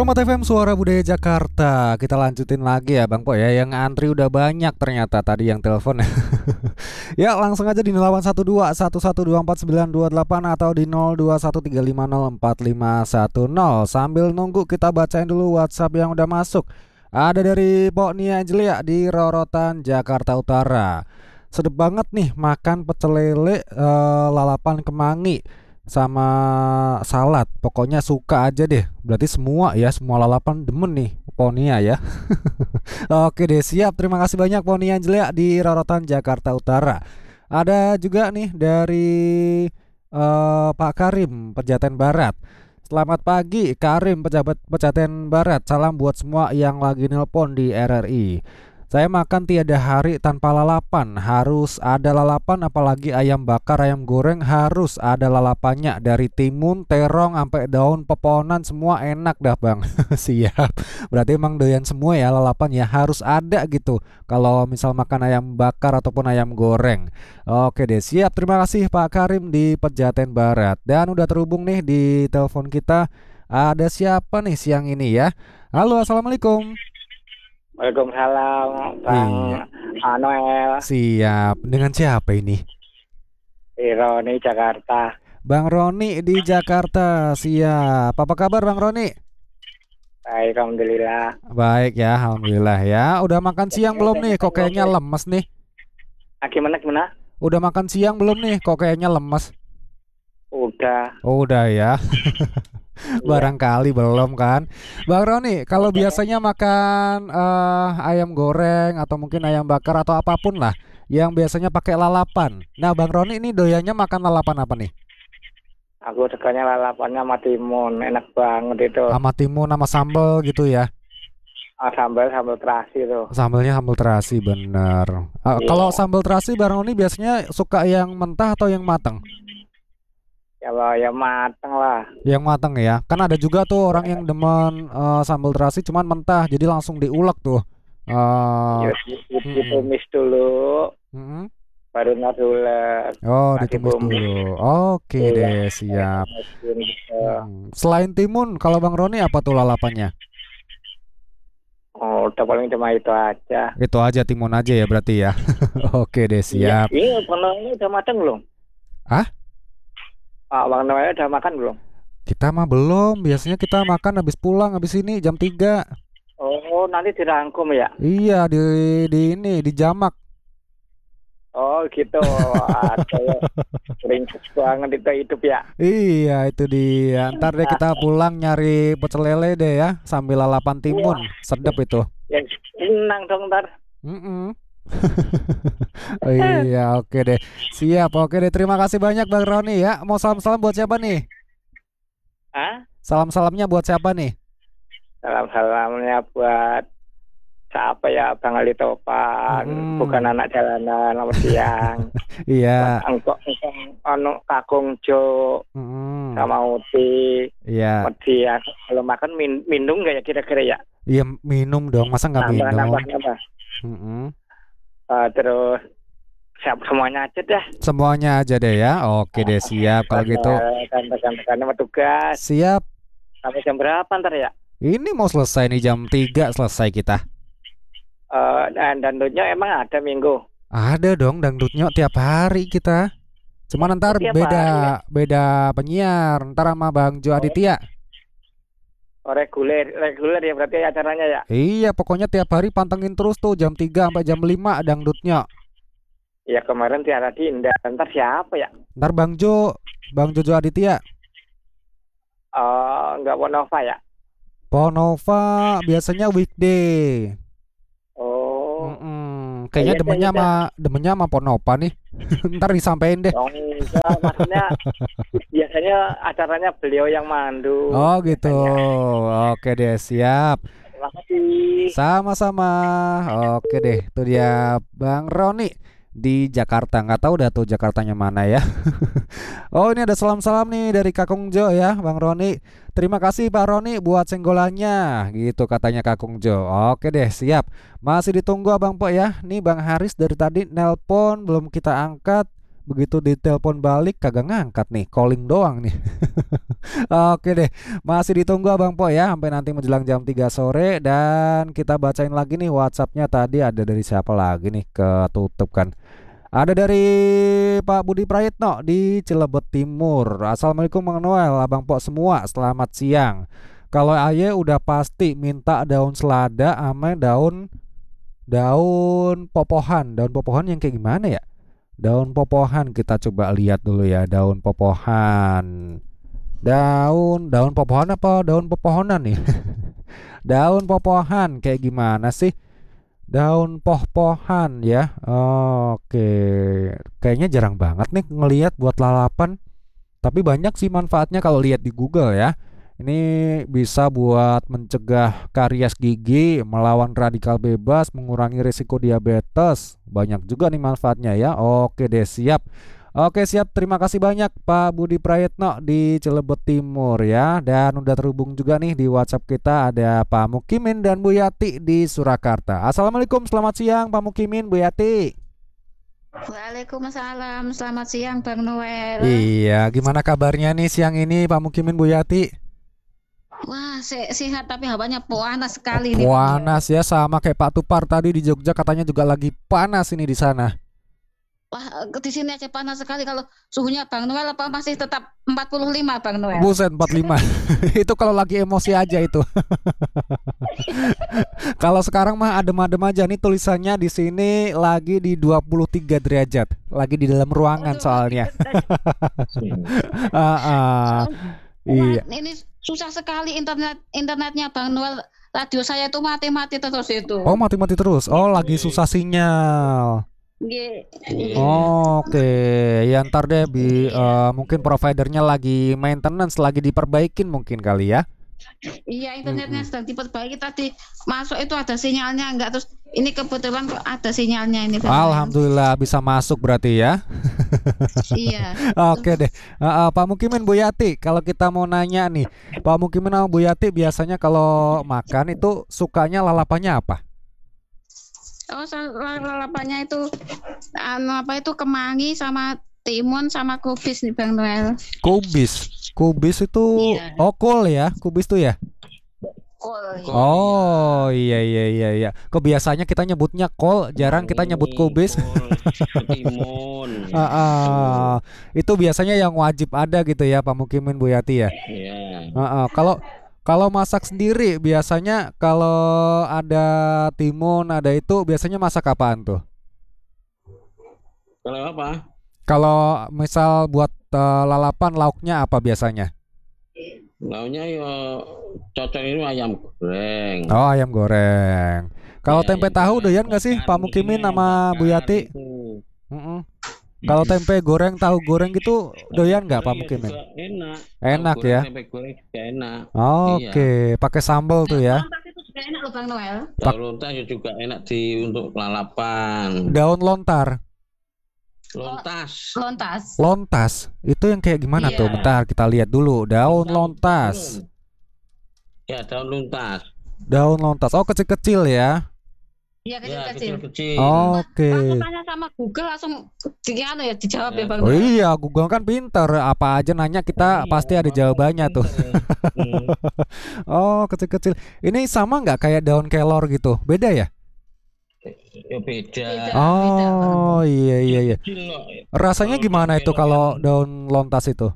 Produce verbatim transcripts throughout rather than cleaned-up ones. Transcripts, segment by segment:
Romat F M Suara Budaya Jakarta. Kita lanjutin lagi ya Bang Po ya. Yang antri udah banyak ternyata tadi yang telepon. Ya langsung aja di nol delapan satu dua satu satu dua empat sembilan dua delapan atau di nol dua satu tiga lima nol empat lima satu nol. Sambil nunggu kita bacain dulu WhatsApp yang udah masuk. Ada dari Pok Nia Angelia di Rorotan, Jakarta Utara. Sedep banget nih makan pecel lele, eh, lalapan kemangi sama salad. Pokoknya suka aja deh. Berarti semua ya, semua lalapan demen nih Ponia ya. Oke deh, siap. Terima kasih banyak Ponia Angelia di Rorotan, Jakarta Utara. Ada juga nih dari eh, Pak Karim, Pejaten Barat. Selamat pagi Karim, pejabat Pejaten Barat. Salam buat semua yang lagi nelpon di R R I. Saya makan tiada hari tanpa lalapan. Harus ada lalapan, apalagi ayam bakar, ayam goreng harus ada lalapannya. Dari timun, terong, sampai daun pepohonan semua enak dah Bang. Siap. Berarti emang doyan semua ya lalapan ya. Harus ada gitu kalau misal makan ayam bakar ataupun ayam goreng. Oke deh, siap. Terima kasih Pak Karim di Pejaten Barat. Dan udah terhubung nih di telepon kita. Ada siapa nih siang ini ya? Halo, assalamualaikum. Waalaikumsalam, Bang Iya, Noel, siap. Dengan siapa ini? Ironi Jakarta. Bang Roni di Jakarta. Siap. Apa kabar Bang Roni? Baik, alhamdulillah. Baik ya, alhamdulillah ya. Udah makan siang belum nih? Kok kayaknya lemes nih. Ah, gimana gimana? Udah makan siang belum nih? Kok kayaknya lemes? Udah. Oh, udah ya. Iya. Barangkali belum kan. Bang Roni, kalau biasanya makan eh, ayam goreng atau mungkin ayam bakar atau apapun lah yang biasanya pakai lalapan. Nah, Bang Roni ini doyannya makan lalapan apa nih? Aku sukanya lalapannya sama timun, enak banget itu. Sama timun sama sambal gitu ya. Ah, sambal sambal terasi tuh. Sambelnya sambal terasi bener. Eh, Iya. Kalau sambal terasi Bang Roni biasanya suka yang mentah atau yang matang? Ya ya mateng lah. Yang matang ya. Kan ada juga tuh orang yang demen eh, sambal terasi cuman mentah, jadi langsung diulek tuh. Eh, Ya, mm-mm, ditumis dulu, mm-mm. baru ngadulek. Oh, Kasih ditumis bumbu. dulu. Oke Iya. deh, siap. Masukin gitu. Mm. Selain timun, kalau Bang Roni apa tuh lalapannya? Oh, udah paling cuma itu aja. Itu aja, timun aja ya berarti ya. Oke deh, Iya. siap. Ini ini udah mateng belum? Ah, Ah, Bang Noel udah makan belum? kita mah belum. Biasanya kita makan habis pulang habis ini jam tiga. Oh, nanti dirangkum ya? Iya, di di ini di jamak. Oh, gitu. Aduh, ringkes banget itu hidup ya. Iya, itu dia. Ntar deh kita pulang nyari pecel lele deh ya, sambil lalapan timun. Sedep itu. Yang senang dong ntar. Mm-mm. Oh iya, oke deh. Siap, oke deh. Terima kasih banyak Bang Roni ya. Mau salam-salam buat siapa nih? Ah, Salam-salamnya buat siapa nih? salam-salamnya buat siapa ya, Bang Ali Topan. Mm-mm. Bukan anak jalanan, selamat siang. Iya. Engkau, engkau, anu, Kakung Jo, Mm-mm. sama Uti. Iya. Mesti ya, kalau makan min minum nggak ya kira-kira ya? Iya, minum dong. Masa nggak Nambah, minum? nambah, nambah. Mm-mm. Eh, terus siap semuanya aja dah. Semuanya aja deh ya. Oke deh, siap kalau gitu. Dan rekan-rekannya mau tugas. Siap. Sampai jam berapa ntar ya? Ini mau selesai nih jam tiga selesai kita. Eh, dan dangdutnya emang ada minggu. Ada dong dangdutnya tiap hari kita. Cuman ntar Tiap beda hari ya? beda penyiar. Ntar sama Bang Jo Aditya. Oh, reguler, reguler ya berarti acaranya ya. Iya, pokoknya tiap hari pantengin terus tuh jam tiga sampai jam lima dangdutnya. Ya kemarin Tiara Dinda. Ntar siapa ya? Ntar Bang Jo, Bang Jojo Aditya. Eh, nggak Wonova ya? Ponova biasanya weekday. Oh, Mm-mm. ya Kayaknya ya demennya ya. sama demennya sama Ponova nih. Ntar disampein deh. Oh, enggak, maksudnya biasanya acaranya beliau yang mandu. Oh gitu. Biasanya. Oke deh, siap. Terima kasih. Sama-sama. Oke deh, itu dia Bang Roni di Jakarta. Nggak tahu dah tuh Jakartanya mana ya. Oh, ini ada salam-salam nih dari Kakung Jo ya, Bang Roni. Terima kasih Pak Roni buat senggolannya, gitu katanya Kakung Jo. Oke deh, siap. Masih ditunggu Abang Po ya. Nih Bang Haris dari tadi nelpon belum kita angkat. begitu ditelepon balik kagak ngangkat nih, calling doang nih. Oke deh, masih ditunggu Abang Po ya sampai nanti menjelang jam tiga sore. Dan kita bacain lagi nih WhatsAppnya. Tadi ada dari siapa lagi nih, ketutup kan. Ada dari Pak Budi Prayitno di Cilebut Timur. Assalamualaikum Bang Noel, Abang Po semua, selamat siang. Kalau aye udah pasti minta daun selada sama daun daun popohan. Daun popohan yang kayak gimana ya? Daun popohan kita coba lihat dulu ya, daun popohan. Daun daun popohan apa daun pepohonan nih? Daun popohan kayak gimana sih? Daun poh-pohan ya. Oke. Kayaknya jarang banget nih ngelihat buat lalapan. Tapi banyak sih manfaatnya kalau lihat di Google ya. Ini bisa buat mencegah karies gigi, melawan radikal bebas, mengurangi risiko diabetes. Banyak juga nih manfaatnya ya. Oke deh, siap. Oke siap, terima kasih banyak Pak Budi Prayitno di Cilebut Timur ya. Dan udah terhubung juga nih di WhatsApp kita ada Pak Mukimin dan Bu Yati di Surakarta. Assalamualaikum, selamat siang Pak Mukimin, Bu Yati. Waalaikumsalam, selamat siang Bang Noel. Iya, gimana kabarnya nih siang ini Pak Mukimin, Bu Yati? Wah, se sehat tapi hawanya panas sekali nih Bang Noel. Panas ya, sama kayak Pak Tupar tadi di Jogja katanya juga lagi panas ini di sana. Wah, di sini aja panas sekali. Kalau suhunya Bang Noel apa masih tetap empat puluh lima Bang Noel? Buset, empat puluh lima. Itu kalau lagi emosi aja itu. Kalau sekarang mah adem-adem aja nih, tulisannya di sini lagi di dua puluh tiga derajat. Lagi di dalam ruangan Aduh, soalnya. Ah, ah. Iya. Wah, ini susah sekali internet internetnya Bang Noel. Radio saya itu mati-mati terus itu. Oh, mati-mati terus. Oh, lagi susah sinyal. Nggih. Oke, ya ntar deh bi, eh, mungkin providernya lagi maintenance, lagi diperbaikin mungkin kali ya. Iya, internetnya Mm-mm. sedang diperbaiki. Tadi masuk itu ada sinyalnya enggak, terus ini kebetulan kok ada sinyalnya ini Bang Noel. Alhamdulillah bisa masuk berarti ya. Iya. Oke deh. Eh, eh, Pak Mukimin, Bu Yati, kalau kita mau nanya nih, Pak Mukimin sama Bu Yati biasanya kalau makan itu sukanya lalapannya apa? Oh, sal- lalapannya itu anu apa itu kemangi sama timun sama kubis nih Bang Noel. Kubis. Kubis itu Iya. oh kol ya, kubis tuh ya. Kol. Oh iya iya iya iya. Kebiasaannya kita nyebutnya kol, jarang kita nyebut kubis. Timun. Ah, ah. Itu biasanya yang wajib ada gitu ya Pak Mukimin, Bu Yati ya. Ya. Ah, ah. Kalau kalau masak sendiri biasanya kalau ada timun ada itu biasanya masak apaan tuh? Kalau apa? Kalau misal buat eh, lalapan lauknya apa biasanya? Lauknya ya cocok ini ayam goreng. Oh ayam goreng. Kalau Ya, tempe ayam tahu goreng doyan nggak sih bakar Pak Mukimin ini, sama Bu bakar Yati? itu. Mm-mm. Kalau tempe goreng tahu goreng gitu doyan nggak Pak Goreng ya Mukimin? juga enak. Enak Tahu goreng, ya. tempe goreng juga enak. Oke, pakai sambal tuh ya. Lontas itu juga enak loh Bang Noel. Tahu lontar ya juga enak di untuk lalapan. Daun lontar. Lontas. Lontas. Lontas itu yang kayak gimana Iya. tuh? Bentar kita lihat dulu. Daun lontas. Ya, daun lontas. Daun lontas. Oh kecil-kecil ya. Iya, Ya, kecil-kecil. kecil-kecil. Oke. Aku tanya sama Google langsung di anu ya dijawab ya Ya. Bang Oh Noel. iya, Google kan pinter. Apa aja nanya kita Iya, pasti ada jawabannya tuh. Hmm. Oh kecil-kecil. Ini sama nggak kayak daun kelor gitu? Beda ya? Ya beda. Beda. Oh iya iya iya. Kecil loh. Rasanya Kalau gimana daun itu kelor kalau yang- daun lontas itu?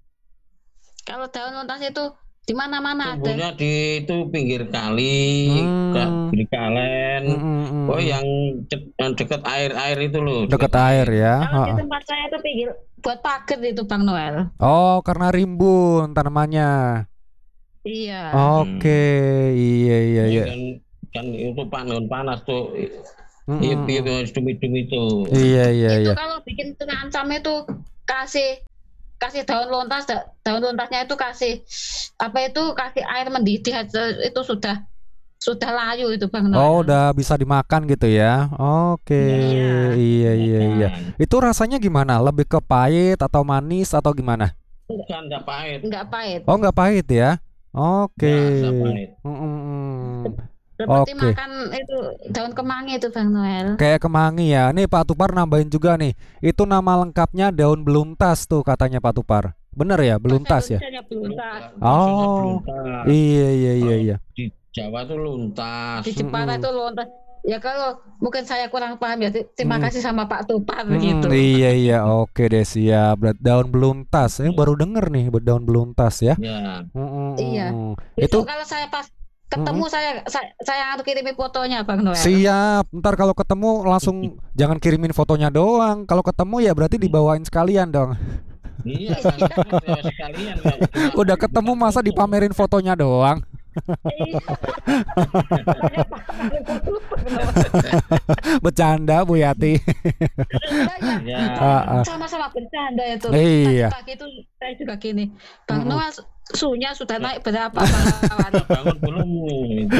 Kalau daun lontas itu di mana-mana ada. Tumbuhnya di itu pinggir kali, Hmm. ke pinggir kalen. Mm, mm, mm, Oh, mm. yang, ce- yang dekat air-air itu loh. Deket air ya. Kalau di Ha-ha. tempat saya itu pinggir buat pagar itu Bang Noel. Oh karena rimbun tanamannya. Iya. Oke, iya iya iya. Kan, kan itu panas panas tuh. Mm, Iya, mm, iya, mm. dumi-dumi itu. Iya iya Itu iya. kalau bikin terancam itu kasih kasih daun lontas, da- daun lontasnya itu kasih apa itu kasih air mendidih aja, itu sudah sudah layu itu Bang Noel. Oh udah bisa dimakan gitu ya. Oke, Iya. iya iya iya. Kan. Itu rasanya gimana? Lebih ke pahit atau manis atau gimana? Bukan enggak pahit. Enggak pahit. Oh nggak pahit ya? Oke. Enggak, enggak pahit. Mm, mm, mm. Seperti Oke. makan itu daun kemangi itu Bang Noel. Kayak kemangi ya. Nih Pak Tupar nambahin juga nih. Itu nama lengkapnya daun beluntas tuh katanya Pak Tupar. Bener ya, Bahasa beluntas ya? Indonesianya beluntas. Maksudnya Oh, beluntas. iya iya iya Kalau iya. di Jawa tuh luntas. Di Jepara Mm-mm. itu lontas. Ya kalau mungkin saya kurang paham ya, ti- terima Mm-mm. kasih sama Pak Tupar Mm-mm, gitu. iya iya, oke deh siap. Berat- Daun beluntas. Ini baru denger nih daun beluntas ya. Ya. Mm-mm, Iya. mm-mm. Itu Besok kalau saya pas ketemu saya saya saya harus kirimi fotonya Bang Noel. siap. Ntar kalau ketemu langsung jangan kirimin fotonya doang. Kalau ketemu ya berarti dibawain sekalian dong. Iya, kan ya, sekalian ya, cuma Udah ketemu bukan masa foto. dipamerin fotonya doang. Iya. Bercanda Bu Yati. Iya, Ya. Ah, ah. sama-sama bercanda itu. Iya. Tadi pagi itu saya juga gini, Bang Mm-mm. Noel suhunya sudah naik berapa Bang Noel? Bangun belum itu.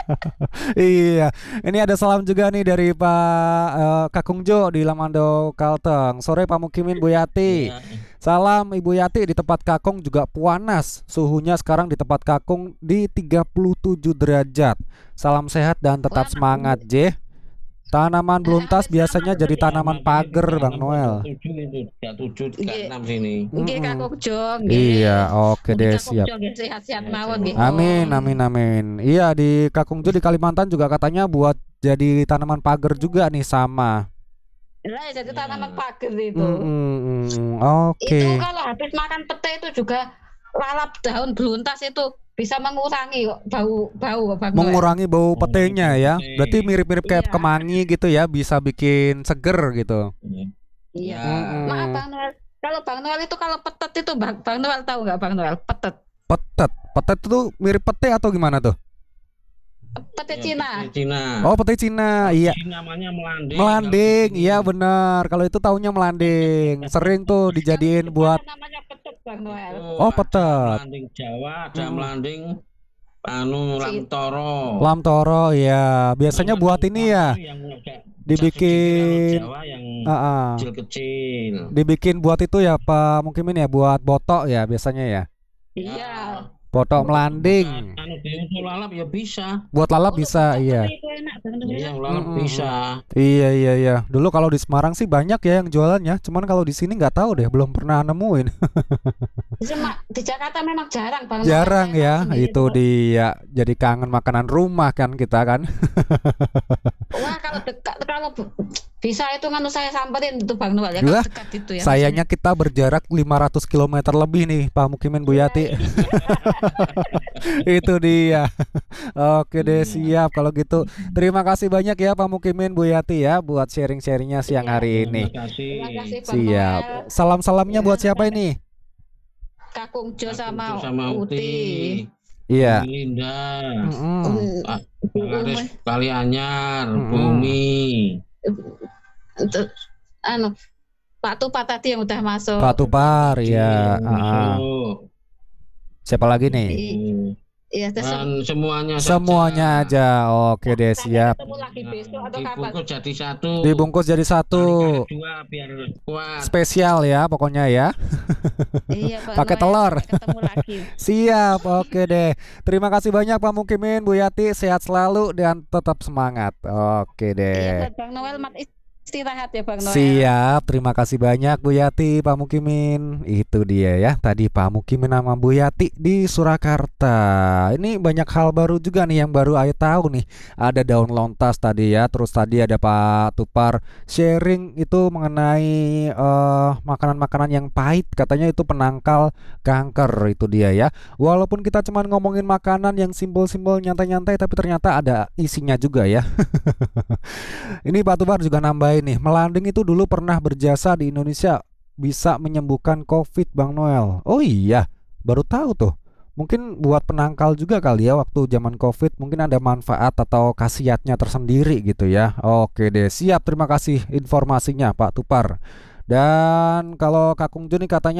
Iya, ini ada salam juga nih dari Pak eh, Kakung Jo di Lamando Kalteng. Sore Pak Mukimin Bu Yati. Ya. Salam Ibu Yati, di tempat Kakung juga panas. Suhunya sekarang di tempat Kakung di tiga puluh tujuh derajat. Salam sehat dan tetap Wah. semangat, J. Tanaman beluntas biasanya jadi tanaman pagar, Bang Noel. Tujuh itu, tiga tujuh, tiga Iya. enam sini. Nggih Mm-mm. Kakung Jo, nggih. Iya, oke Mugi deh Kakung siap. Jo nggih sehat-sehat Ya, mawon siap. nggih. Amin, amin, amin. Iya, di Kakung Jo di Kalimantan juga katanya buat jadi tanaman pagar juga nih sama. Lah jadi Ya. tanaman pagar itu. Mm-mm, oke. Itu kalau habis makan pete itu juga lalap daun beluntas itu bisa mengurangi kok bau bau Bang Noel. Mengurangi bau Oh, petenya ya. pete. Berarti mirip-mirip kayak Iya. kemangi gitu ya, bisa bikin seger gitu. Iya. Mm-mm. Maaf Bang Noel. Kalau Bang Noel itu kalau petet itu Bang, Bang Noel tahu nggak Bang Noel? Petet. Petet, petet itu mirip pete atau gimana tuh? Pete Ya, Cina. pete Cina. Oh, pete Cina. Iya. Ini namanya melanding. Melanding, Kalau di iya sini. benar. Kalau itu taunya melanding. Sering tuh dijadiin buat namanya petet Bang Noel. Itu Oh, ada petet. Melanding Jawa, ada Mm-mm. melanding anu lamtoro. lam toro ya. Biasanya Nama buat ini ya, yang agak dibikin Jawa yang ah, ah. kecil-kecil. dibikin buat itu ya Pak, mungkin ini ya buat botok ya biasanya ya. Iya. Botok melanding. Anu diusul lalap ya bisa. Buat lalap Untuk bisa, petet iya. Itu enak Bang Noel. Iya, lalap Mm-mm. bisa. Iya iya iya. Dulu kalau di Semarang sih banyak ya yang jualannya. Cuman kalau di sini nggak tahu deh, belum pernah nemuin. Di Sema- di Jakarta memang jarang Bang Noel. Jarang Saya ya. tahu sendiri Itu tuh. dia. Jadi kangen makanan rumah kan kita kan. Wah kalau dekat kalau b- bisa itu nganu saya samperin itu Bang Noel ya Lah, kalau dekat itu ya. Sayangnya kita berjarak lima ratus kilometer lebih nih Pak Mukimin Bu Yati. Itu dia. Oke deh, siap kalau gitu. Terima kasih banyak ya Pak Mukimin Bu Yati ya buat sharing-sharingnya siang Iya. hari ini. Terima kasih. Terima kasih Bang Siap. Noel. Salam-salamnya Ya, buat siapa ini? Kakung Jo Aku sama, sama Uti. Uti. Iya. Linda. Mm-mm. Um, Pak um, Aris Kalianyar, Mm-mm. Bumi. itu, anu Pak Tupa tadi yang udah masuk. Pak Tupar ya. Iya, ah, ah. masuk. Siapa lagi nih? Hmm. Iya, terus Dan semuanya saja. Semuanya aja. Oke deh, sampai siap. ketemu lagi besok atau kapan? Dibungkus jadi satu. Dibungkus jadi satu. Tarik dua biar kuat. Spesial ya pokoknya ya. Iya, Pak Pakai Noel, telur. sampai ketemu lagi. Siap, oke deh. Terima kasih banyak Pak Mukimin, Bu Yati, sehat selalu dan tetap semangat. Oke Iya, deh. buat Bang Noel mat istirahat ya Bang Noel. Siap, terima kasih banyak Bu Yati, Pak Mukimin. Itu dia ya, tadi Pak Mukimin sama Bu Yati di Surakarta. Ini banyak hal baru juga nih yang baru Ayo tahu nih. Ada daun lontas tadi ya, terus tadi ada Pak Tupar sharing itu mengenai eh, makanan-makanan yang pahit, katanya itu penangkal kanker itu dia ya. Walaupun kita cuma ngomongin makanan yang simpel-simpel nyantai-nyantai, tapi ternyata ada isinya juga ya. Ini Pak Tupar juga nambahin nih, melanding itu dulu pernah berjasa di Indonesia, bisa menyembuhkan COVID Bang Noel. Oh iya, baru tahu tuh. Mungkin buat penangkal juga kali ya waktu zaman COVID, mungkin ada manfaat atau khasiatnya tersendiri gitu ya. Oke deh, siap, terima kasih informasinya Pak Tupar. Dan kalau Kakung Joni katanya